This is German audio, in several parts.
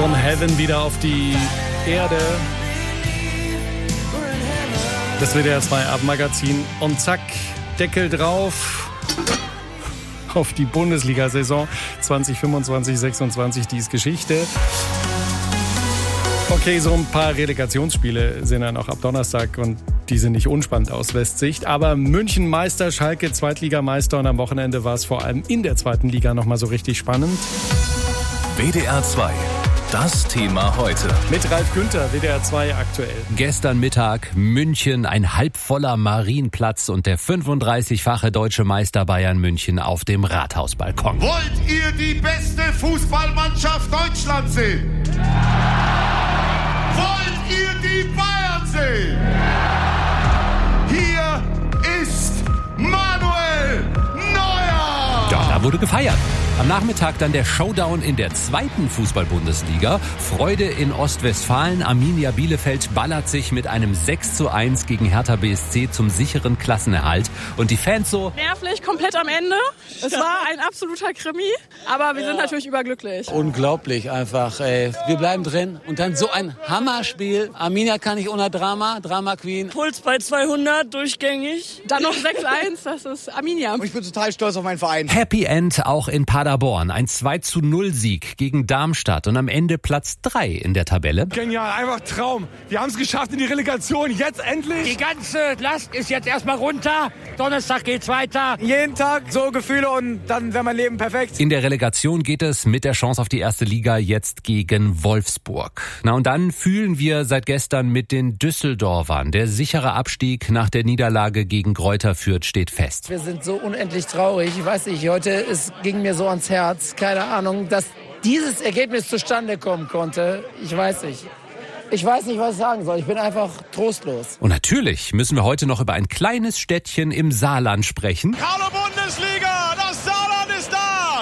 From Heaven wieder auf die Erde. Das WDR 2 Abendmagazin. Und zack, Deckel drauf auf die Bundesliga-Saison 2025/26, die ist Geschichte. Okay, so ein paar Relegationsspiele sind dann auch ab Donnerstag und die sind nicht unspannend aus Westsicht. Aber München Meister, Schalke Zweitligameister und am Wochenende war es vor allem in der zweiten Liga nochmal so richtig spannend. WDR 2. Das Thema heute. Mit Ralf Günther, WDR 2 aktuell. Gestern Mittag München, ein halbvoller Marienplatz und der 35-fache deutsche Meister Bayern München auf dem Rathausbalkon. Wollt ihr die beste Fußballmannschaft Deutschlands sehen? Wollt ihr die Bayern sehen? Hier ist Manuel Neuer! Ja, da wurde gefeiert. Am Nachmittag dann der Showdown in der zweiten Fußball-Bundesliga. Freude in Ostwestfalen. Arminia Bielefeld ballert sich mit einem 6:1 gegen Hertha BSC zum sicheren Klassenerhalt. Und die Fans so... Nervlich, komplett am Ende. Es war ein absoluter Krimi, aber wir sind natürlich überglücklich. Unglaublich einfach. Wir bleiben drin und dann so ein Hammerspiel. Arminia kann nicht ohne Drama, Drama Queen. Puls bei 200, durchgängig. Dann noch 6:1, das ist Arminia. Und ich bin total stolz auf meinen Verein. Happy End auch in Paderborn. Ein 2:0-Sieg gegen Darmstadt und am Ende Platz 3 in der Tabelle. Genial, einfach Traum. Wir haben es geschafft in die Relegation, jetzt endlich. Die ganze Last ist jetzt erstmal runter. Donnerstag geht's weiter. Jeden Tag so Gefühle und dann wäre mein Leben perfekt. In der Relegation geht es mit der Chance auf die erste Liga jetzt gegen Wolfsburg. Na und dann fühlen wir seit gestern mit den Düsseldorfern. Der sichere Abstieg nach der Niederlage gegen Greuther Fürth steht fest. Wir sind so unendlich traurig. Ich weiß nicht, heute es ging mir so ans Herz. Keine Ahnung, dass dieses Ergebnis zustande kommen konnte. Ich weiß nicht. Ich weiß nicht, was ich sagen soll. Ich bin einfach trostlos. Und natürlich müssen wir heute noch über ein kleines Städtchen im Saarland sprechen. Hallo Bundesliga, das Saarland ist da!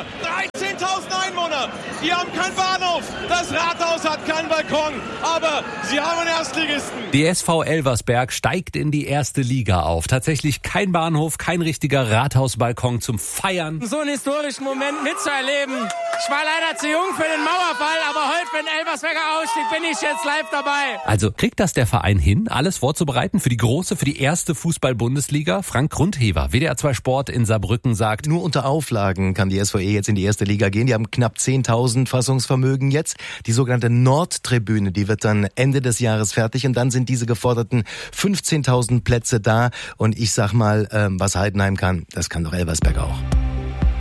13.000 Einwohner, die haben keinen Bahnhof, das Rathaus hat keinen Balkon, aber sie haben einen Erstligisten. Die SV Elversberg steigt in die erste Liga auf. Tatsächlich kein Bahnhof, kein richtiger Rathausbalkon zum Feiern. So einen historischen Moment mitzuerleben. Ich war leider zu jung für den Mauerfall, aber heute für den Elversberger Ausstieg bin ich jetzt live dabei. Also kriegt das der Verein hin, alles vorzubereiten für die erste Fußball-Bundesliga? Frank Grundhever, WDR 2 Sport in Saarbrücken, sagt: Nur unter Auflagen kann die SVE jetzt in die erste Liga gehen. Die haben knapp 10.000 Fassungsvermögen jetzt. Die sogenannte Nordtribüne, die wird dann Ende des Jahres fertig und dann sind diese geforderten 15.000 Plätze da. Und ich sag mal, was Heidenheim kann, das kann doch Elversberg auch.